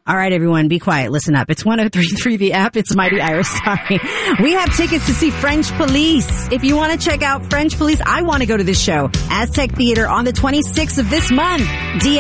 All right, everyone, be quiet. Listen up. It's 103.3 The App. It's Mighty Iris talking. We have tickets to see French Police. If you want to check out French Police, I want to go to this show. Aztec Theater on the 26th of this month.